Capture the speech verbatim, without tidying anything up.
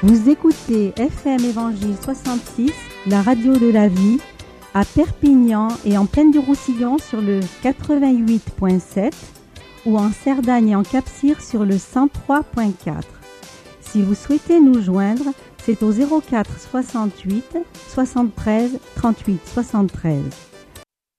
Vous écoutez F M Évangile soixante-six, la radio de la vie, à Perpignan et en Plaine du Roussillon sur le quatre-vingt-huit virgule sept ou en Cerdagne et en Cap-Cire sur le cent trois virgule quatre. Si vous souhaitez nous joindre, c'est au zéro quatre soixante-huit soixante-treize trente-huit soixante-treize.